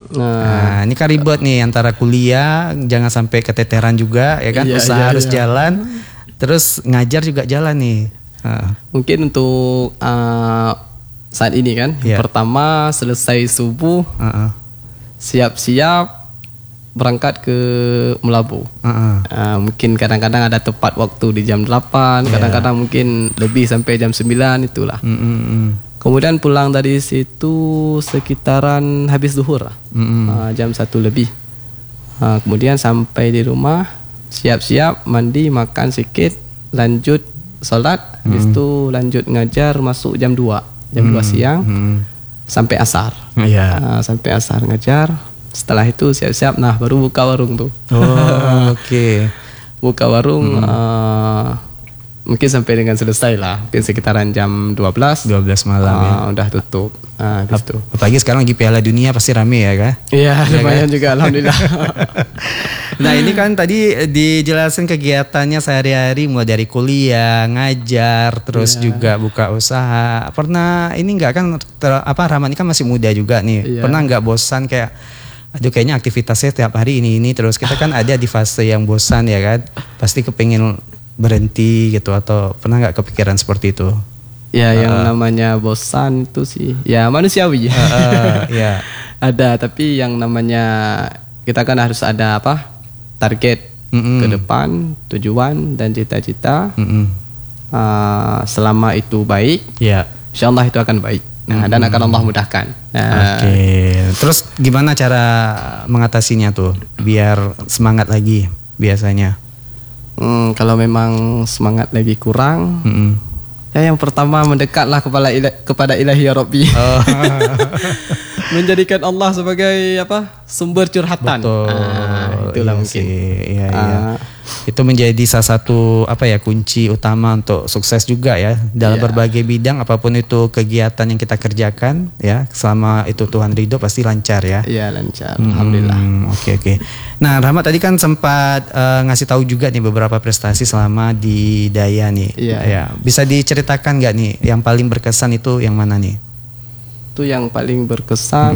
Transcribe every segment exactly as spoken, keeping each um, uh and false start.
Nah, nah ini kan ribet nih antara kuliah, jangan sampai keteteran juga ya kan, iya, usaha iya, harus iya. jalan, terus ngajar juga jalan nih. Uh. Mungkin untuk uh, saat ini kan, Yeah. pertama selesai subuh, Uh-uh. siap-siap berangkat ke Melabu. Uh-uh. Uh, mungkin kadang-kadang ada tepat waktu di jam delapan, Yeah. kadang-kadang mungkin lebih sampai jam sembilan itulah. Mm-mm. Kemudian pulang dari situ sekitaran habis zuhur, Mm-mm. uh, jam satu lebih. Uh, kemudian sampai di rumah, siap-siap mandi, makan sedikit, lanjut salat, habis itu lanjut ngajar masuk jam dua, jam dua siang Mm. sampai asar. Iya. Uh, sampai asar ngajar. Setelah itu siap-siap, nah baru buka warung tuh. Oh, oke. Buka warung uh, mungkin sampai dengan selesai lah, mungkin sekitaran jam dua belas. dua belas malam uh, ya. Udah tutup. Uh, habis itu. Apalagi sekarang lagi Piala Dunia pasti rame ya kan? Iya, lumayan juga alhamdulillah. Nah ini kan tadi dijelasin kegiatannya sehari-hari mulai dari kuliah, ngajar, terus Iya. juga buka usaha. Pernah ini enggak kan ter- apa Rahmat ini kan masih muda juga nih. Iya. Pernah enggak bosan kayak aduh kayaknya aktivitasnya tiap hari ini ini terus kita kan ada di fase yang bosan ya kan. Pasti kepengen berhenti gitu atau pernah enggak kepikiran seperti itu? Ya, yang namanya bosan itu sih ya manusiawi. Uh, ya. Ada, tapi yang namanya kita kan harus ada apa? Target Mm-mm. ke depan, tujuan dan cita-cita. Mm-mm. Uh, selama itu baik, Ya. insyaallah itu akan baik. Nah, dan akan Allah mudahkan. Nah, Oke. Terus gimana cara mengatasinya tuh biar semangat lagi biasanya? hmm, kalau memang semangat lagi kurang, Mm-mm. ya yang pertama mendekatlah kepada ila, kepada Ilahi ya Rabbi. Oh. Menjadikan Allah sebagai apa? Sumber curhatan. Betul. Ah, itulah Iya mungkin. sih. Iya, iya. Ah. Itu menjadi salah satu apa ya kunci utama untuk sukses juga ya dalam Iya. berbagai bidang apapun itu kegiatan yang kita kerjakan ya selama itu Tuhan ridho pasti lancar ya. Iya, lancar. Alhamdulillah. Hmm, Oke oke. Nah Rahmat tadi kan sempat eh, ngasih tahu juga nih beberapa prestasi selama di Daya nih. Iya. Ya, bisa diceritakan nggak nih yang paling berkesan itu yang mana nih? Itu yang paling berkesan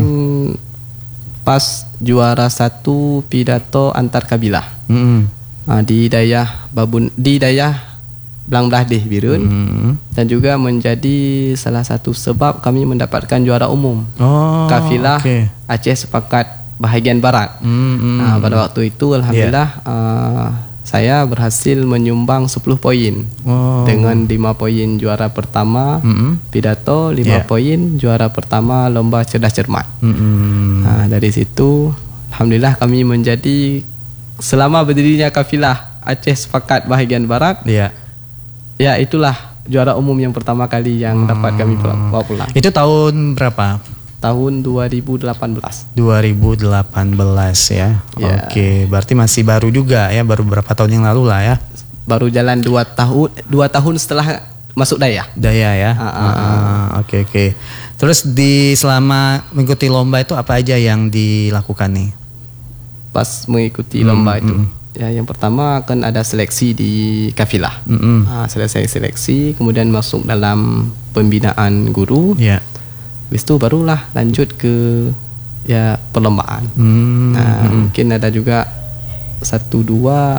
pas juara satu pidato antar kabilah. Hmm. Ah, di daerah Babun, di daerah Blang Blahdeh Birun, Hmm. dan juga menjadi salah satu sebab kami mendapatkan juara umum Oh. kafilah Oke. Aceh Sepakat bahagian barat. Hmm, hmm. Nah, pada waktu itu alhamdulillah ah, saya berhasil menyumbang sepuluh poin. Oh. Dengan lima poin juara pertama Hmm. pidato, lima Yeah. poin juara pertama lomba cerdas cermat. Hmm. Nah, dari situ alhamdulillah kami menjadi selama berdirinya kafilah Aceh Sepakat bahagian barat, Iya. ya itulah juara umum yang pertama kali yang dapat kami bawa pulang. Itu tahun berapa? Tahun dua ribu delapan belas. dua ribu delapan belas ya. Ya. Oke, berarti masih baru juga ya, baru beberapa tahun yang lalu lah ya. Baru jalan dua tahun, dua tahun setelah masuk Daya. Daya ya. Ah, ah, Ah, Oke oke. Terus di selama mengikuti lomba itu apa aja yang dilakukan nih? Pas mengikuti Hmm, lomba itu, hmm. ya yang pertama kan ada seleksi di kafilah. Mm-mm. Ah, selesai seleksi, kemudian masuk dalam pembinaan guru. Ya. Habis itu barulah lanjut ke ya perlombaan. Hmm, Nah, mm-mm. mungkin ada juga satu dua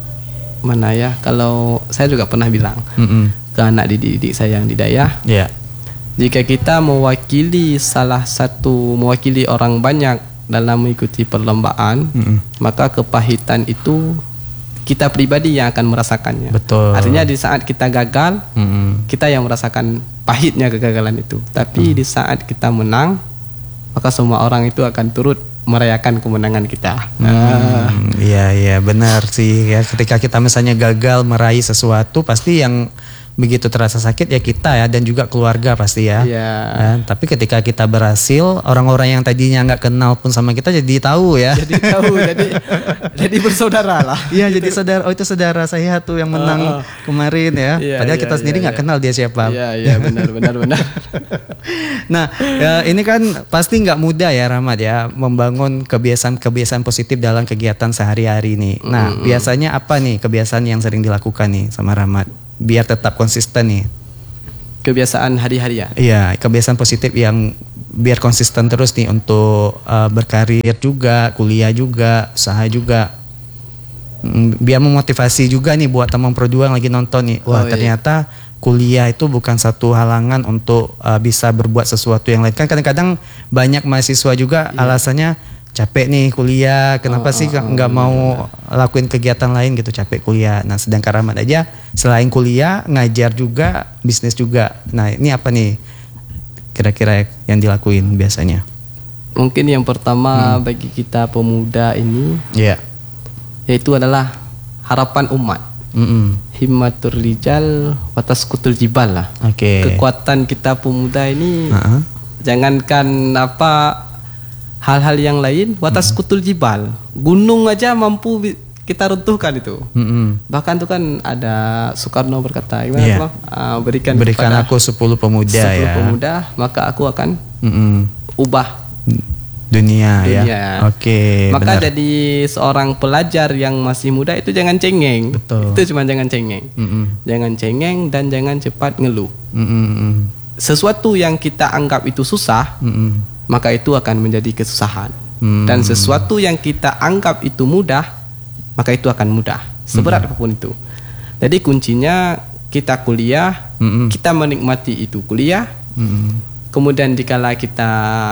mana ya, kalau saya juga pernah bilang Mm-mm. ke anak didik saya yang di Daya, Ya. jika kita mewakili salah satu mewakili orang banyak dalam mengikuti perlombaan, Mm-mm. maka kepahitan itu kita pribadi yang akan merasakannya. Betul. Artinya di saat kita gagal, Mm-mm. kita yang merasakan pahitnya kegagalan itu. Tapi di saat kita menang, maka semua orang itu akan turut merayakan kemenangan kita. Nah, Hmm, Iya iya benar sih ya. Ketika kita misalnya gagal meraih sesuatu, pasti yang begitu terasa sakit ya kita ya dan juga keluarga pasti ya. Iya. Ya, tapi ketika kita berhasil, orang-orang yang tadinya nggak kenal pun sama kita jadi tahu ya. jadi tahu, jadi jadi bersaudara lah. Iya jadi saudara. Oh itu saudara saya tuh yang menang Ah, ah. kemarin ya. Iya, Padahal iya, kita sendiri iya, nggak iya. kenal dia siapa. Iya, iya benar benar benar. Nah, ya, ini kan pasti nggak mudah ya Rahmat ya membangun kebiasaan-kebiasaan positif dalam kegiatan sehari-hari nih. Nah, Mm-mm. biasanya apa nih kebiasaan yang sering dilakukan nih sama Rahmat biar tetap konsisten nih? Kebiasaan hari-hari ya. Iya, kebiasaan positif yang biar konsisten terus nih untuk uh, berkarir juga, kuliah juga, usaha juga. Mm, biar memotivasi juga nih buat teman Pro dua yang lagi nonton nih. Wah, Oh, iya. ternyata kuliah itu bukan satu halangan untuk uh, bisa berbuat sesuatu yang lain. Kan kadang-kadang banyak mahasiswa juga Iya. alasannya capek nih kuliah, kenapa Oh, sih oh, oh, nggak mau lakuin kegiatan lain gitu, capek kuliah. Nah, sedangkan Rahmat aja selain kuliah ngajar juga, bisnis juga. Nah, ini apa nih kira-kira yang dilakuin biasanya? Mungkin yang pertama bagi kita pemuda ini Iya. yaitu adalah harapan umat. Mm-mm. Himmatur rijal watas kutul jibal lah. Oke. Kekuatan kita pemuda ini Uh-uh. jangankan apa hal-hal yang lain, watas kutul jibal, gunung aja mampu bi- kita runtuhkan itu. Mm-mm. Bahkan tuh kan ada Soekarno berkata, gimana Iya. Bang? Ah, berikan Berikan kepada aku sepuluh pemuda sepuluh ya. pemuda, maka aku akan Mm-mm. ubah Dunia, dunia. ya. Oke, Maka benar. jadi seorang pelajar yang masih muda itu jangan cengeng. Betul. Itu cuma jangan cengeng. Mm-mm. Jangan cengeng dan jangan cepat ngeluh. Mm-mm. Sesuatu yang kita anggap itu susah, Mm-mm. maka itu akan menjadi kesusahan. Hmm. Dan sesuatu yang kita anggap itu mudah, maka itu akan mudah. Seberat apapun itu. Jadi kuncinya kita kuliah, Mm-mm. kita menikmati itu kuliah. Mm-mm. Kemudian dikala kita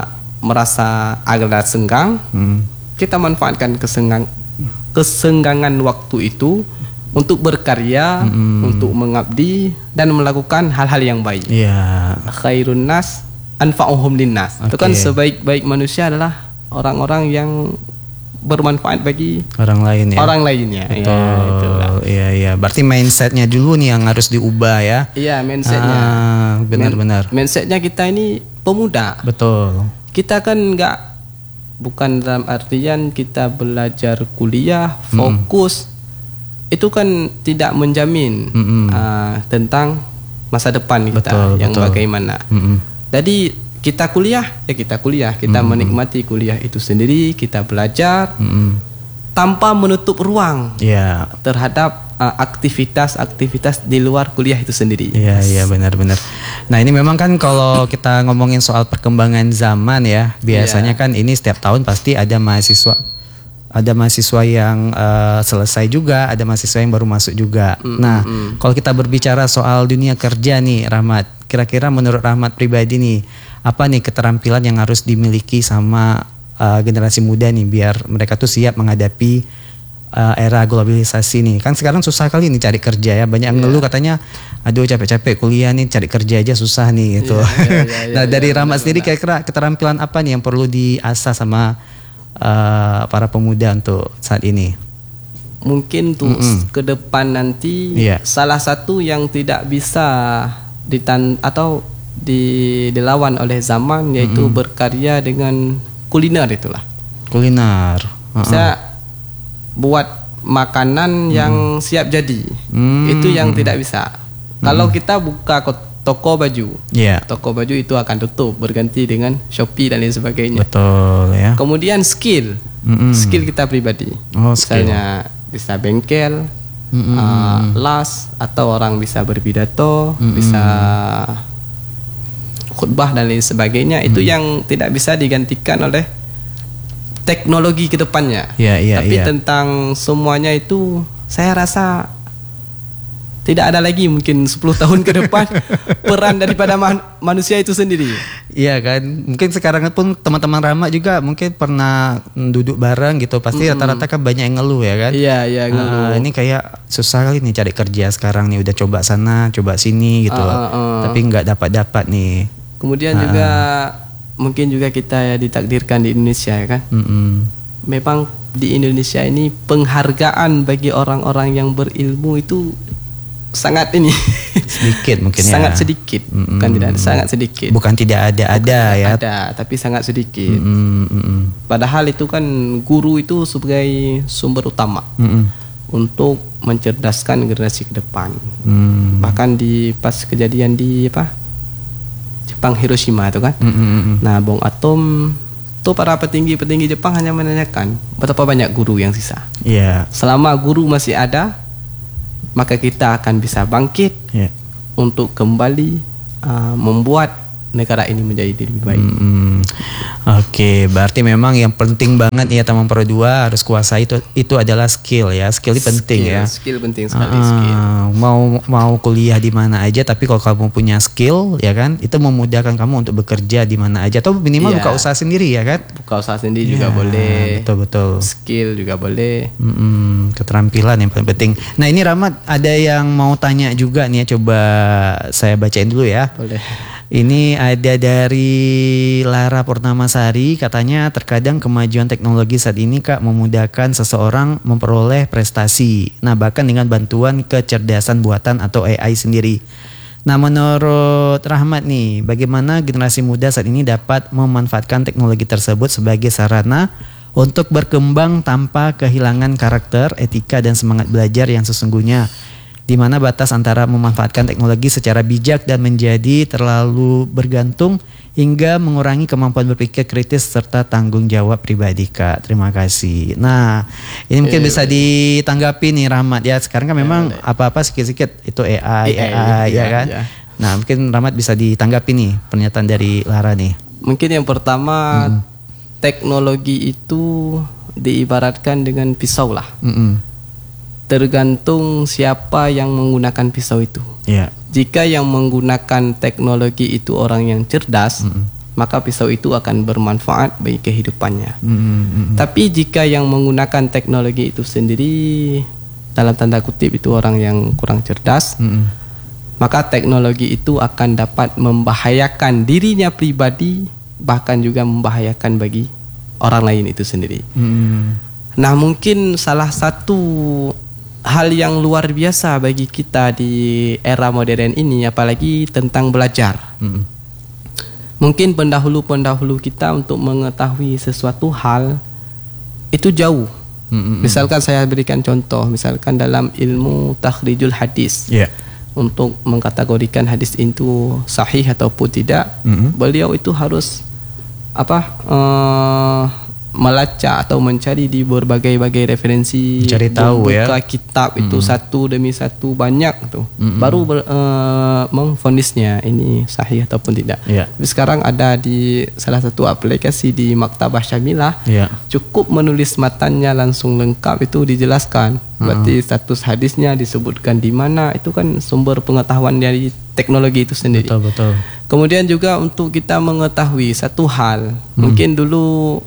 merasa agak senggang, Mm. kita manfaatkan kesenggang, kesenggangan waktu itu untuk berkarya, untuk mengabdi dan melakukan hal-hal yang baik. Iya. Khairun nas anfa'uhum linnas. Itu kan Oke. sebaik-baik manusia adalah orang-orang yang bermanfaat bagi Orang lain ya. orang lainnya. Betul. Ya, itulah. Iya, iya. Berarti mindsetnya dulu nih yang harus diubah ya. Iya, mindsetnya. Ah, benar-benar. Men- mindsetnya kita ini pemuda. Betul. Kita kan nggak, bukan dalam artian kita belajar kuliah fokus, itu kan tidak menjamin Mm-mm. ah, tentang masa depan kita Betul, yang betul. bagaimana. Mm-mm. Jadi kita kuliah ya kita kuliah, kita menikmati kuliah itu sendiri, kita belajar Mm-mm. tanpa menutup ruang Iya. terhadap ah, aktivitas-aktivitas di luar kuliah itu sendiri. Iya, iya, benar-benar. Nah, ini memang kan kalau kita ngomongin soal perkembangan zaman ya, biasanya Iya. kan ini setiap tahun pasti ada mahasiswa, ada mahasiswa yang eh, selesai juga, ada mahasiswa yang baru masuk juga. Nah, kalau kita berbicara soal dunia kerja nih, Rahmat, kira-kira menurut Rahmat pribadi nih, apa nih keterampilan yang harus dimiliki sama eh, generasi muda nih biar mereka tuh siap menghadapi uh, era globalisasi nih. Kan sekarang susah kali nih cari kerja ya. Banyak yang ngeluh katanya, aduh capek-capek kuliah nih, cari kerja aja susah nih gitu. Iya, iya, iya, Nah, iya, dari iya, Rahmat sendiri kira-kira keterampilan apa nih yang perlu diasah sama uh, para pemuda untuk saat ini? Mungkin tuh ke depan nanti Iya. salah satu yang tidak bisa ditan atau di, dilawan oleh zaman yaitu berkarya dengan kuliner itulah. Kuliner. Uh-uh. Bisa buat makanan yang siap jadi. Hmm. Itu yang tidak bisa. Kalau kita buka ko- toko baju, Iya. toko baju itu akan tutup berganti dengan Shopee dan lain sebagainya. Betul ya. Kemudian skill, Mm-mm. skill kita pribadi. Oh, skill. Misalnya bisa bengkel, Mm-mm. uh, las, atau orang bisa berpidato, bisa khutbah dan lain sebagainya. Itu yang tidak bisa digantikan oleh teknologi ke depannya. Iya, iya, Tapi iya. tentang semuanya itu saya rasa tidak ada lagi mungkin sepuluh tahun ke depan peran daripada man- manusia itu sendiri. Iya kan, mungkin sekarang pun teman-teman Rahmat juga mungkin pernah duduk bareng gitu, pasti rata-rata kan banyak yang ngeluh ya kan. Iya, iya, ngeluh. Ah, ini kayak susah kali nih cari kerja sekarang nih, udah coba sana, coba sini gitu, Ah, ah, ah. tapi nggak dapat-dapat nih. Kemudian juga mungkin juga kita ya ditakdirkan di Indonesia ya kan. Mm-mm. Memang di Indonesia ini penghargaan bagi orang-orang yang berilmu itu sangat ini Sedikit mungkin ya. sangat sedikit. Mm-mm. Bukan tidak, sangat sedikit. Bukan tidak ada, ada ya. Ada, tapi sangat sedikit. Mm-mm, mm-mm. Padahal itu kan guru itu sebagai sumber utama Mm-mm. untuk mencerdaskan generasi ke depan. Mm. Bahkan di pas kejadian di apa? Jepang Hiroshima itu kan. Mm-mm, mm-mm. Nah, bom atom tuh para petinggi-petinggi Jepang hanya menanyakan betapa banyak guru yang sisa. Iya. Selama guru masih ada, maka kita akan bisa bangkit Iya. untuk kembali uh, membuat negara ini menjadi lebih baik. Hmm, Oke, okay. Berarti memang yang penting banget ya Tamang Pro dua harus kuasai itu itu adalah skill ya. Skill itu penting skill, ya. Skill penting sekali. Uh, skill. Mau mau kuliah di mana aja, tapi kalau kamu punya skill ya kan, itu memudahkan kamu untuk bekerja di mana aja atau minimal yeah. buka usaha sendiri ya kan. Buka usaha sendiri yeah, juga boleh. Betul betul. Skill juga boleh. Hmm, keterampilan yang paling penting. Nah ini Rahmat ada yang mau tanya juga nih ya, coba saya bacain dulu ya. Boleh. Ini ada dari Lara Purnamasari, katanya terkadang kemajuan teknologi saat ini Kak memudahkan seseorang memperoleh prestasi. Nah bahkan dengan bantuan kecerdasan buatan atau A I sendiri. Nah menurut Rahmat nih, bagaimana generasi muda saat ini dapat memanfaatkan teknologi tersebut sebagai sarana untuk berkembang tanpa kehilangan karakter, etika dan semangat belajar yang sesungguhnya? Di mana batas antara memanfaatkan teknologi secara bijak dan menjadi terlalu bergantung hingga mengurangi kemampuan berpikir kritis serta tanggung jawab pribadi Kak. Terima kasih. Nah ini mungkin eh, bisa ditanggapi nih Rahmat ya. Sekarang kan memang eh, apa-apa sikit-sikit itu A I, A I, A I ya kan. Ya. Nah mungkin Rahmat bisa ditanggapi nih pernyataan dari Lara nih. Mungkin yang pertama hmm. teknologi itu diibaratkan dengan pisau lah. Hmm. Tergantung siapa yang menggunakan pisau itu. Yeah. Jika yang menggunakan teknologi itu orang yang cerdas, mm-hmm. maka pisau itu akan bermanfaat bagi kehidupannya. Mm-hmm. Tapi jika yang menggunakan teknologi itu sendiri, dalam tanda kutip itu orang yang kurang cerdas, mm-hmm. maka teknologi itu akan dapat membahayakan dirinya pribadi, bahkan juga membahayakan bagi orang lain itu sendiri. Mm-hmm. Nah mungkin salah satu hal yang luar biasa bagi kita di era modern ini, apalagi tentang belajar. Hmm. Mungkin pendahulu-pendahulu kita untuk mengetahui sesuatu hal itu jauh. Hmm. Misalkan saya berikan contoh, misalkan dalam ilmu takhrijul hadis, yeah. untuk mengkategorikan hadis itu sahih ataupun tidak, hmm. beliau itu harus apa? Uh, melacak atau mencari di berbagai-bagai referensi, mencari tahu ya, kitab itu mm-hmm. satu demi satu banyak tuh, mm-hmm. baru ber, uh, memvonisnya ini sahih ataupun tidak. Yeah. Tapi sekarang ada di salah satu aplikasi di Maktabah Syamilah, yeah. cukup menulis matanya langsung lengkap itu dijelaskan. Mm-hmm. Berarti status hadisnya disebutkan di mana, itu kan sumber pengetahuan dari teknologi itu sendiri. Betul betul. Kemudian juga untuk kita mengetahui satu hal, mm. mungkin dulu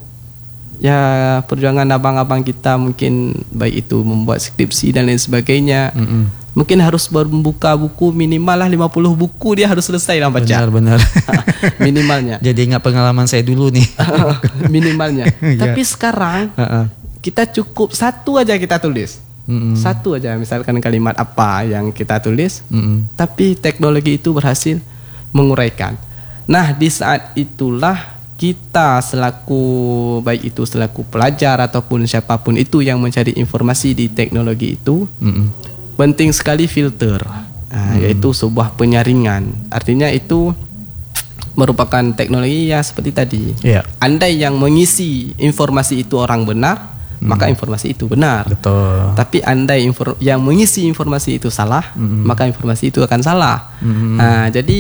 ya perjuangan abang-abang kita mungkin baik itu membuat skripsi dan lain sebagainya, mm-mm. mungkin harus membuka buku minimal lah lima puluh buku dia harus selesai lah baca. Benar-benar. Minimalnya. Jadi ingat pengalaman saya dulu nih. Minimalnya. Tapi sekarang uh-uh. kita cukup satu aja kita tulis. Mm-mm. Satu aja misalkan kalimat apa yang kita tulis, mm-mm. tapi teknologi itu berhasil menguraikan. Nah di saat itulah kita selaku baik itu selaku pelajar ataupun siapapun itu yang mencari informasi di teknologi itu, mm-hmm. penting sekali filter, nah, mm-hmm. yaitu sebuah penyaringan. Artinya itu merupakan teknologi ya seperti tadi. Yeah. Andai yang mengisi informasi itu orang benar, mm-hmm. maka informasi itu benar. Betul. Tapi andai infor- yang mengisi informasi itu salah, mm-hmm. maka informasi itu akan salah. Mm-hmm. Nah, jadi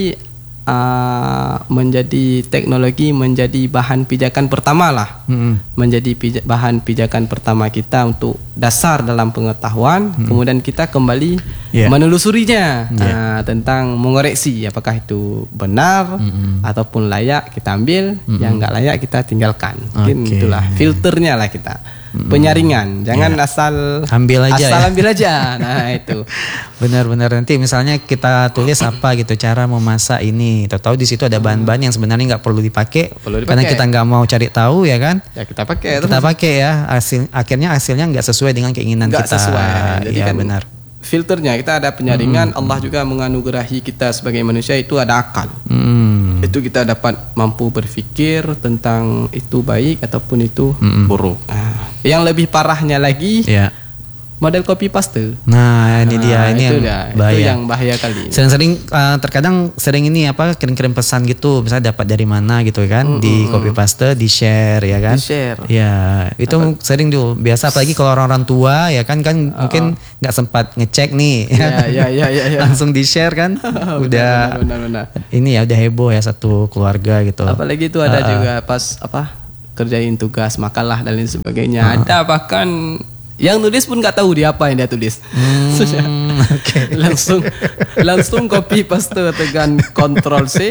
Uh, menjadi teknologi menjadi bahan pijakan pertama lah, mm-hmm. menjadi pija- bahan pijakan pertama kita untuk dasar dalam pengetahuan, mm-hmm. kemudian kita kembali yeah. menelusurinya, yeah. uh, tentang mengoreksi apakah itu benar, mm-hmm. ataupun layak kita ambil, mm-hmm. yang nggak layak kita tinggalkan. Mungkin okay. itulah filternya lah kita. Penyaringan, jangan yeah. asal ambil aja, asal ya? ambil aja. Nah itu benar-benar nanti misalnya kita tulis apa gitu cara memasak ini, tahu di situ ada bahan-bahan yang sebenarnya nggak perlu dipakai, perlu dipakai karena kita nggak mau cari tahu ya kan? Ya kita pakai, kita pakai ya, hasil akhirnya hasilnya nggak sesuai dengan keinginan gak kita. Sesuai. Jadi ya kan benar. Filternya kita ada penyaringan, hmm. Allah juga menganugerahi kita sebagai manusia itu ada akal. Hmm. Itu kita dapat mampu berpikir tentang itu baik ataupun itu hmm. buruk. Nah, yang lebih parahnya lagi, yeah. model copy paste. Nah, ini dia, Nah, ini itu yang dia, bahaya. itu yang bahaya kali. Sering-sering uh, terkadang sering ini apa kirim-kirim pesan gitu, misalnya dapat dari mana gitu kan, mm, di copy paste, di share ya kan. Di share. Ya, itu apa? Sering tuh biasa apalagi kalau orang-orang tua ya kan kan uh, mungkin nggak sempat ngecek nih. Ya, ya, ya, ya, ya. Langsung di share kan. Udah benar, benar, benar. Ini ya udah heboh ya satu keluarga gitu. Apalagi itu ada uh, juga pas apa kerjain tugas makalah dan lain sebagainya. Uh, ada bahkan yang nulis pun nggak tahu dia apa yang dia tulis. Hmm, okay. langsung langsung copy paste tekan Ctrl C,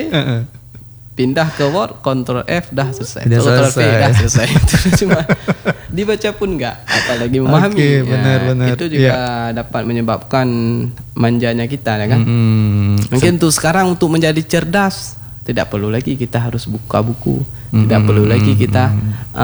pindah ke Word, Ctrl F, dah selesai. Udah Ctrl V, selesai. dah selesai. Itu cuma dibaca pun nggak, apalagi memahami. Okay, ya, benar, benar. itu juga Ya. dapat menyebabkan manjanya kita, ya kan? Hmm, Mungkin tuh sekarang untuk menjadi cerdas tidak perlu lagi kita harus buka buku, tidak mm-hmm. perlu lagi kita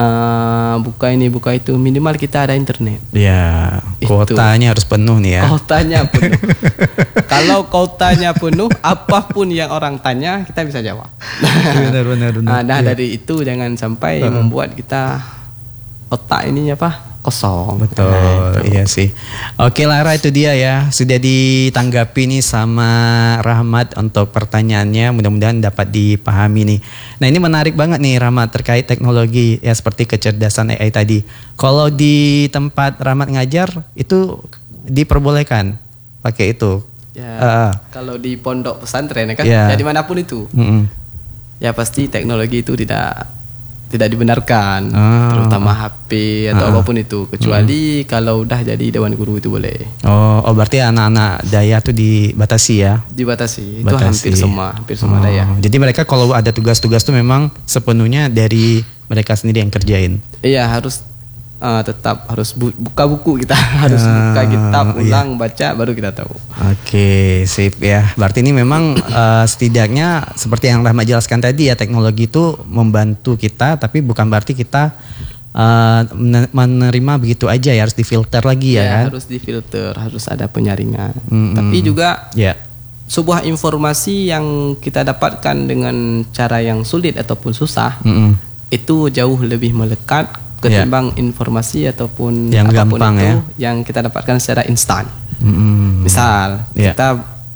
uh, buka ini buka itu, minimal kita ada internet. Ya, kuotanya harus penuh nih ya. Kuotanya penuh. Kalau kuotanya penuh, apapun yang orang tanya kita bisa jawab. Benar benar benar. Nah, ya. dari itu jangan sampai uh-huh. membuat kita otak ini apa? Kosong. Betul, nah, iya sih. Oke Lara, itu dia ya, sudah ditanggapi nih sama Rahmat untuk pertanyaannya, mudah-mudahan dapat dipahami nih. Nah ini menarik banget nih Rahmat terkait teknologi ya seperti kecerdasan A I tadi. Kalau di tempat Rahmat ngajar itu diperbolehkan pakai itu? Ya, uh, kalau di pondok pesantren ya kan, yeah. ya dimanapun itu, mm-mm. ya pasti teknologi itu tidak tidak dibenarkan, oh. terutama H P atau uh. apapun itu, kecuali hmm. kalau udah jadi dewan guru itu boleh. Oh, oh berarti anak-anak daya tuh dibatasi ya? Dibatasi, Batasi. Itu hampir semua, hampir semua oh. daya. Jadi mereka kalau ada tugas-tugas tuh memang sepenuhnya dari mereka sendiri yang kerjain? Iya, harus uh, tetap harus bu- buka buku kita, harus uh, buka kitab, ulang, iya. baca, baru kita tahu. Oke, sip ya. Berarti ini memang uh, setidaknya seperti yang Rahmat jelaskan tadi ya, teknologi itu membantu kita, tapi bukan berarti kita uh, menerima begitu aja ya, harus difilter lagi ya, ya kan? Harus difilter, harus ada penyaringan. Mm-hmm. Tapi juga yeah. sebuah informasi yang kita dapatkan dengan cara yang sulit ataupun susah, mm-hmm. itu jauh lebih melekat ketimbang yeah. informasi ataupun yang apapun gampang itu ya, yang kita dapatkan secara instan. Mm-hmm. Misal yeah. kita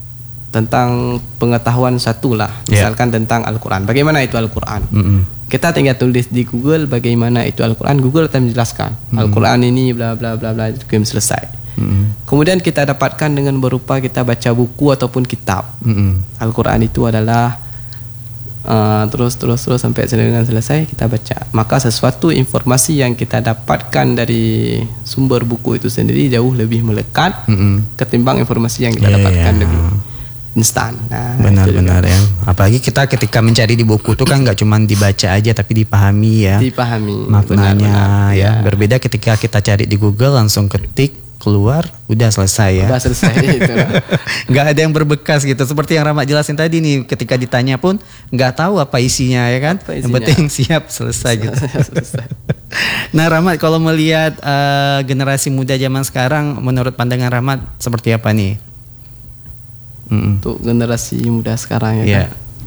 tentang pengetahuan satu lah, misalkan yeah. tentang Al-Quran. Bagaimana itu Al-Quran? Mm-hmm. Kita tinggal tulis di Google bagaimana itu Al-Quran. Google akan menjelaskan mm-hmm. Al-Quran ini bla bla bla bla, selesai. Mm-hmm. Kemudian kita dapatkan dengan berupa kita baca buku ataupun kitab. Mm-hmm. Al-Quran itu adalah Uh, terus terus terus sampai dengan selesai kita baca, maka sesuatu informasi yang kita dapatkan dari sumber buku itu sendiri jauh lebih melekat mm-hmm. ketimbang informasi yang kita yeah, dapatkan yeah. lebih instan. Nah, benar-benar ya. Apalagi kita ketika mencari di buku itu kan nggak cuma dibaca aja tapi dipahami ya. Dipahami maknanya benar-benar, ya. ya. Berbeda ketika kita cari di Google langsung ketik keluar udah selesai ya. Udah selesai itu. Nggak ada yang berbekas gitu. Seperti yang Rahmat jelasin tadi nih, ketika ditanya pun nggak tahu apa isinya ya kan. Isinya? Yang penting siap selesai gitu. selesai. Nah Rahmat, kalau melihat uh, generasi muda zaman sekarang, menurut pandangan Rahmat seperti apa nih? Mm-mm. Untuk generasi muda sekarang ya yeah. kan.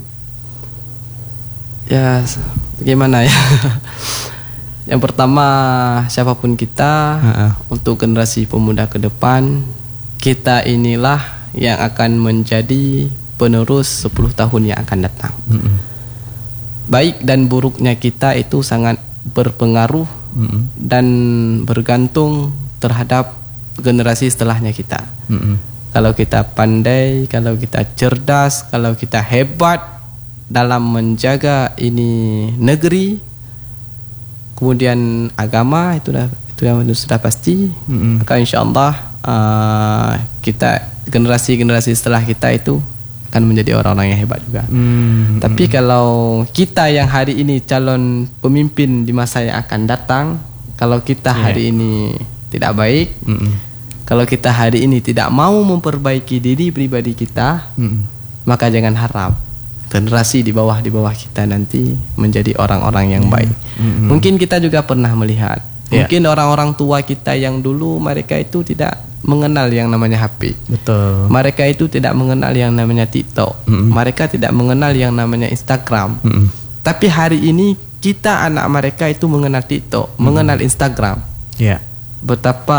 Ya bagaimana ya? Yang pertama, siapapun kita, uh-uh. untuk generasi pemuda ke depan, kita inilah yang akan menjadi penerus sepuluh tahun yang akan datang. Uh-uh. Baik dan buruknya kita itu sangat berpengaruh uh-uh. dan bergantung terhadap generasi setelahnya kita. Uh-uh. Kalau kita pandai, kalau kita cerdas, kalau kita hebat dalam menjaga ini negeri, kemudian agama, itu dah itu yang sudah pasti. Mm-hmm. Maka insyaallah uh, kita generasi-generasi setelah kita itu akan menjadi orang-orang yang hebat juga. Mm-hmm. Tapi kalau kita yang hari ini calon pemimpin di masa yang akan datang, kalau kita yeah. hari ini tidak baik, mm-hmm. kalau kita hari ini tidak mau memperbaiki diri pribadi kita, mm-hmm. maka jangan harap generasi di bawah di bawah kita nanti menjadi orang-orang yang baik. Mm-hmm. Mungkin kita juga pernah melihat, yeah. mungkin orang-orang tua kita yang dulu mereka itu tidak mengenal yang namanya H P. Betul. Mereka itu tidak mengenal yang namanya TikTok. Mm-hmm. Mereka tidak mengenal yang namanya Instagram. Mm-hmm. Tapi hari ini kita anak mereka itu mengenal TikTok, mm-hmm. mengenal Instagram. Yeah. Betapa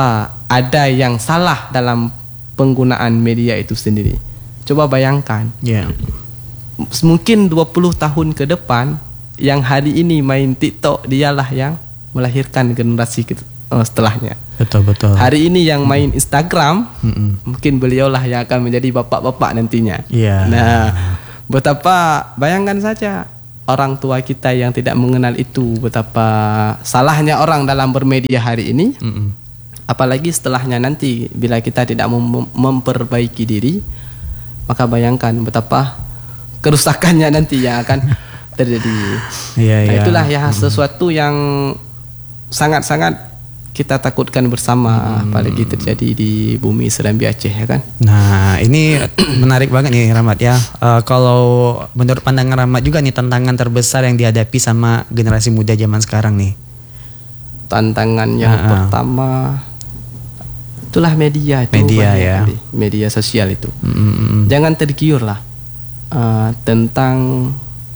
ada yang salah dalam penggunaan media itu sendiri. Coba bayangkan. Ya. Mungkin dua puluh tahun ke depan yang hari ini main TikTok dialah yang melahirkan generasi ke, uh, setelahnya. Betul betul. Hari ini yang main Instagram, Mm-mm. mungkin beliaulah yang akan menjadi bapak-bapak nantinya. Iya. Nah, betapa bayangkan saja orang tua kita yang tidak mengenal itu, betapa salahnya orang dalam bermedia hari ini. Mm-mm. Apalagi setelahnya nanti bila kita tidak mem- memperbaiki diri, maka bayangkan betapa kerusakannya nanti yang akan terjadi. Iya, Nah, iya. itulah ya sesuatu yang sangat-sangat kita takutkan bersama, hmm. apalagi terjadi di bumi Serambi Aceh, ya kan? Nah, ini menarik banget nih Rahmat ya. Uh, kalau menurut pandangan Rahmat juga nih, tantangan terbesar yang dihadapi sama generasi muda zaman sekarang nih. Tantangan yang Uh-uh. pertama itulah media itu. Media, banyak ya. kali. Media sosial itu. Mm-mm. Jangan tergiur lah uh, tentang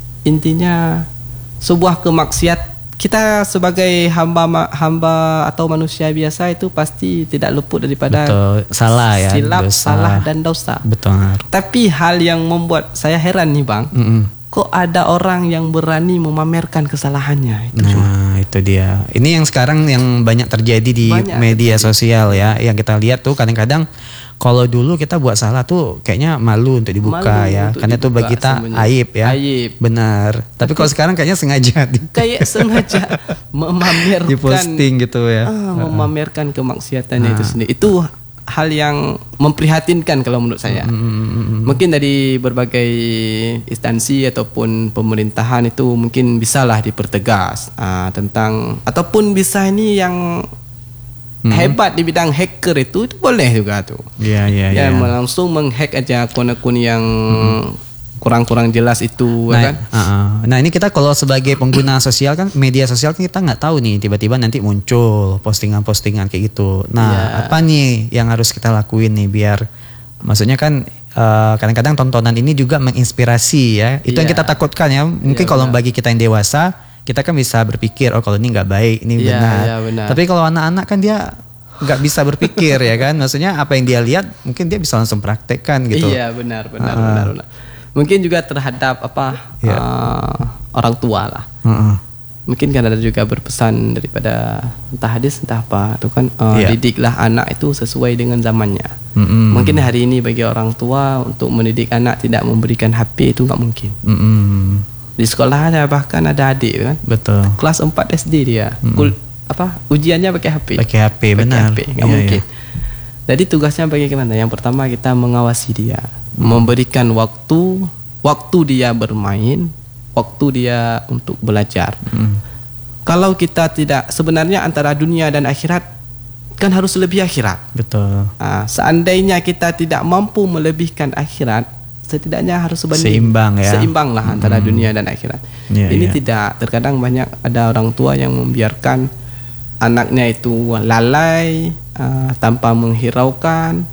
intinya sebuah kemaksiat. Kita sebagai hamba hamba atau manusia biasa itu pasti tidak luput daripada Betul. Salah ya, silap, dosa. salah dan dosa. Betul. Tapi hal yang membuat saya heran nih Bang, Mm-mm. kok ada orang yang berani memamerkan kesalahannya itu. Nah, itu dia. Ini yang sekarang yang banyak terjadi di Banyak media sosial ya. Yang kita lihat tuh kadang-kadang kalau dulu kita buat salah tuh kayaknya malu untuk dibuka Malu ya. untuk Karena itu dibuka bagi kita semuanya. aib ya. Aib. Benar. Tapi kalau sekarang kayaknya sengaja di, Kayak sengaja memamerkan, diposting gitu ya. ah, memamerkan kemaksiatannya itu sendiri. Itu hal yang memprihatinkan kalau menurut saya. Mm-mm. Mungkin dari berbagai instansi ataupun pemerintahan itu mungkin bisalah dipertegas ah, tentang, ataupun bisa ini yang Hmm. hebat di bidang hacker itu, itu boleh juga tuh. Iya, iya, Ya, iya. langsung menghack aja akun-akun yang kurang-kurang jelas itu, Nah, kan? uh-uh. Nah ini kita kalau sebagai pengguna sosial kan, media sosial kan kita nggak tahu nih, tiba-tiba nanti muncul postingan-postingan kayak gitu. Nah Ya. apa nih yang harus kita lakuin nih biar, maksudnya kan uh, kadang-kadang tontonan ini juga menginspirasi ya. Itu yang Ya. kita takutkan ya. Mungkin Ya, kalau benar. bagi kita yang dewasa, kita kan bisa berpikir oh kalau ini nggak baik, ini Ya, benar. ya, benar. Tapi kalau anak-anak kan dia nggak bisa berpikir ya kan. Maksudnya apa yang dia lihat mungkin dia bisa langsung praktekkan gitu. Iya, benar, benar, Ah. benar, benar. Mungkin juga terhadap apa Ya. uh, orang tua lah. Uh-uh. Mungkin kan ada juga berpesan daripada entah hadis entah apa itu kan, uh, Iya. didiklah anak itu sesuai dengan zamannya. Mm-mm. Mungkin hari ini bagi orang tua untuk mendidik anak tidak memberikan H P itu nggak mungkin. Mm-mm. Di sekolah ada bahkan ada adik kan, Betul. kelas empat S D dia, Mm-mm. Kul, apa ujiannya pakai H P. Pakai H P, Pakai benar. H P, nggak Iya, mungkin. iya. Jadi tugasnya bagaimana? Yang pertama kita mengawasi dia, memberikan waktu, waktu dia bermain, waktu dia untuk belajar. Mm. Kalau kita tidak, sebenarnya antara dunia dan akhirat kan harus lebih akhirat. Betul. Ah, seandainya kita tidak mampu melebihkan akhirat, setidaknya harus sebanding, Seimbang ya. seimbang lah antara dunia dan akhirat. Iya, Ini iya. tidak, terkadang banyak ada orang tua yang membiarkan anaknya itu lalai, ah, tanpa menghiraukan,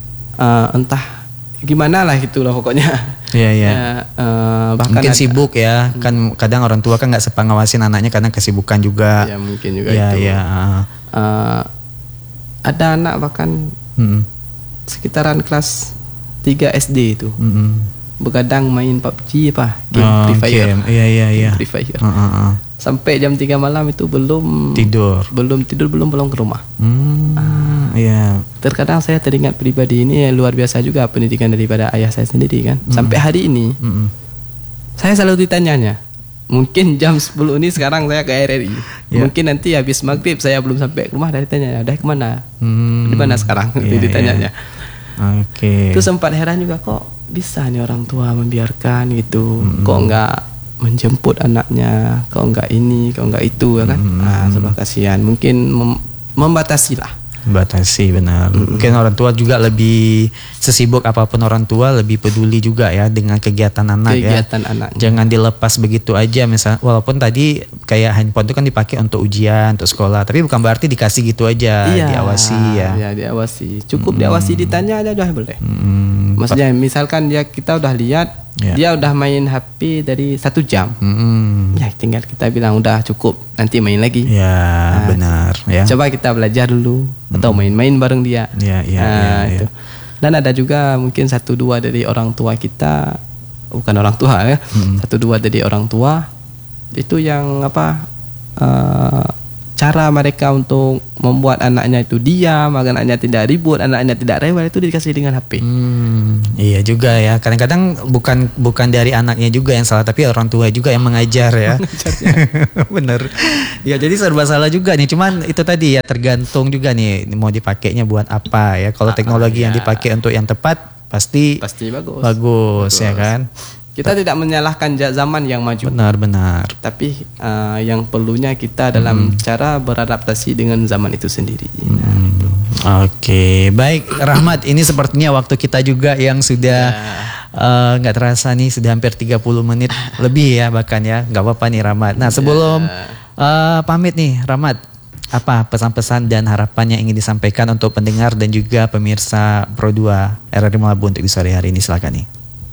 ah, entah gimana lah itulah pokoknya. Iya, iya. Ya, ah, bahkan Mungkin ada- sibuk ya. Kan kadang orang tua kan nggak sepa ngawasin anaknya karena kesibukan juga. Ya mungkin juga Iya, itu. iya. ah. Ah, ada anak bahkan Mm-mm. sekitaran kelas tiga S D itu Mm-mm. begadang main P U B G apa game Oh, Free Fire. game. Iya, iya, iya. Free Fire. Ah, ah, ah. Sampai jam tiga malam itu belum Tidur. belum tidur belum pulang ke rumah. Hmm, iya. Terkadang saya teringat pribadi ini luar biasa juga pendidikan daripada ayah saya sendiri kan. Sampai hari ini Mm-mm. saya selalu ditanyanya. Mungkin jam sepuluh ini sekarang saya ke R R I. Ya. Mungkin nanti habis maghrib saya belum sampai ke rumah, dari tanya, "Udah kemana? Hmm. Di mana sekarang?" Itu Iya, ditanyanya. iya. Oke. Itu sempat heran juga, kok bisa nih orang tua membiarkan gitu. Hmm. Kok enggak menjemput anaknya, kok enggak ini, kok enggak itu ya kan. Hmm. Ah, sebab kasihan. Mungkin mem- membatasi lah. Batasi benar. Mungkin orang tua juga lebih sesibuk apapun orang tua lebih peduli juga ya dengan kegiatan anak ya. Kegiatan anak. Jangan dilepas begitu aja misal, walaupun tadi kayak handphone itu kan dipakai untuk ujian, untuk sekolah, tapi bukan berarti dikasih gitu aja, diawasi ya. Iya, diawasi. Cukup diawasi, ditanya aja udah boleh. Hmm, Maksudnya misalkan dia kita udah lihat Ya. dia udah main H P dari satu jam. hmm. Ya tinggal kita bilang udah cukup, nanti main lagi. Ya benar ya. ya. Coba kita belajar dulu hmm. atau main-main bareng dia. Ya, ya, nah, ya, itu. ya. Dan ada juga mungkin satu dua dari orang tua kita, bukan orang tua ya, hmm. satu dua dari orang tua itu yang apa? Uh, cara mereka untuk membuat anaknya itu diam, agar anaknya tidak ribut, anaknya tidak rewel, itu dikasih dengan H P. Hmm, iya juga ya. Kadang-kadang bukan bukan dari anaknya juga yang salah, tapi orang tua juga yang mengajar ya. Bener. Ya jadi serba salah juga nih. Cuman itu tadi ya, tergantung juga nih mau dipakainya buat apa ya. Kalau teknologi ah, yang ya. dipakai untuk yang tepat pasti pasti bagus. Bagus, bagus. Ya kan. Kita tidak menyalahkan zaman yang maju. Benar-benar. Tapi uh, yang perlunya kita dalam hmm. cara beradaptasi dengan zaman itu sendiri. Hmm. Nah, itu. Oke, baik Rahmat. Ini sepertinya waktu kita juga yang sudah nggak ya. uh, terasa nih, sudah hampir tiga puluh menit lebih ya bahkan ya. Nggak apa-apa nih Rahmat. Nah sebelum ya. uh, pamit nih Rahmat, apa pesan-pesan dan harapan yang ingin disampaikan untuk pendengar dan juga pemirsa Pro dua R R I Melabu untuk di sore hari ini, silakan nih.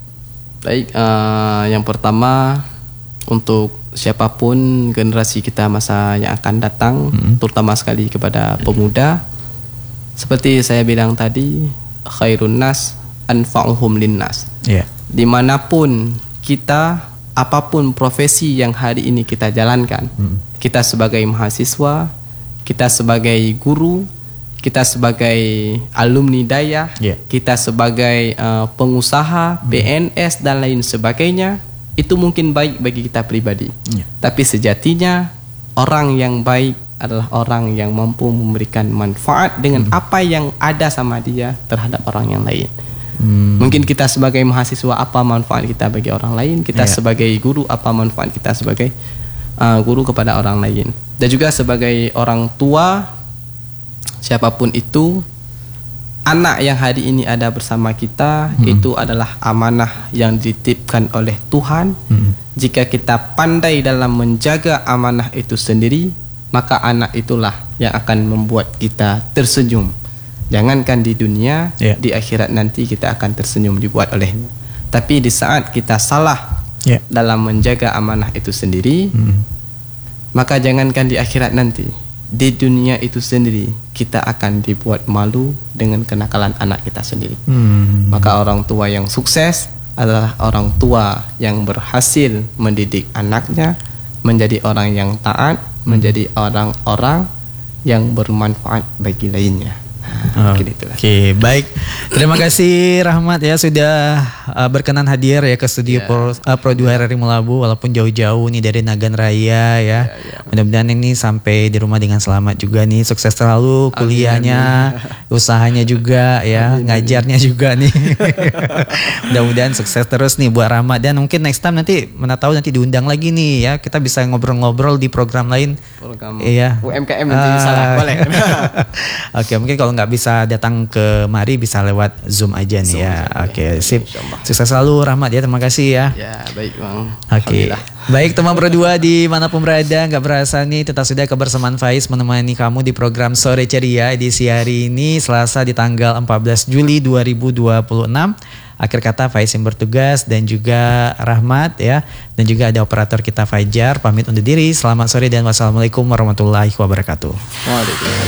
Baik, uh, yang pertama untuk siapapun generasi kita masa yang akan datang, hmm. terutama sekali kepada pemuda, seperti saya bilang tadi, khairun nas anfa'uhum linnas. Yeah. Dimanapun kita, apapun profesi yang hari ini kita jalankan, hmm. kita sebagai mahasiswa, kita sebagai guru, kita sebagai alumni daya, yeah. kita sebagai uh, pengusaha, hmm. P N S dan lain sebagainya, itu mungkin baik bagi kita pribadi. Yeah. Tapi sejatinya orang yang baik adalah orang yang mampu memberikan manfaat dengan hmm. apa yang ada sama dia terhadap orang yang lain. Hmm. Mungkin kita sebagai mahasiswa, apa manfaat kita bagi orang lain, kita yeah. sebagai guru, apa manfaat kita sebagai uh, guru kepada orang lain. Dan juga sebagai orang tua, siapapun itu, anak yang hari ini ada bersama kita, hmm. itu adalah amanah yang dititipkan oleh Tuhan. Hmm. Jika kita pandai dalam menjaga amanah itu sendiri, maka anak itulah yang akan membuat kita tersenyum. Jangankan di dunia, yeah. di akhirat nanti kita akan tersenyum dibuat olehnya. Tapi di saat kita salah yeah. dalam menjaga amanah itu sendiri, hmm. maka jangankan di akhirat nanti, di dunia itu sendiri kita akan dibuat malu dengan kenakalan anak kita sendiri. Hmm. Maka orang tua yang sukses adalah orang tua yang berhasil mendidik anaknya menjadi orang yang taat, hmm. menjadi orang-orang yang bermanfaat bagi lainnya. Oke, okay, baik. Terima kasih Rahmat ya sudah uh, berkenan hadir ya ke studio yeah. Pro, uh, Pro dua R R I Melabu walaupun jauh-jauh nih dari Nagan Raya ya. Yeah, yeah. Mudah-mudahan ini sampai di rumah dengan selamat juga nih. Sukses selalu kuliahnya, amin, amin. Usahanya juga ya, amin, ngajarnya amin. juga nih. Mudah-mudahan sukses terus nih buat Rahmat, dan mungkin next time nanti mana tahu nanti diundang lagi nih ya. Kita bisa ngobrol-ngobrol di program lain. Program iya. U M K M nanti uh, salah boleh. Oke, okay, mungkin kalau nggak bisa datang ke mari bisa lewat Zoom aja nih Zoom ya. Oke, okay, sip. Sukses selalu Rahmat ya. Terima kasih ya. Ya, baik Bang. Oke. Okay. Baik teman Pro dua dimanapun berada, nggak berasa nih tetap sudah kebersamaan Faiz menemani kamu di program Sore Ceria edisi hari ini Selasa di tanggal empat belas Juli dua ribu dua puluh enam. Akhir kata Faiz yang bertugas dan juga Rahmat ya, dan juga ada operator kita Fajar pamit undur diri. Selamat sore dan wassalamualaikum warahmatullahi wabarakatuh. Waalaikumsalam.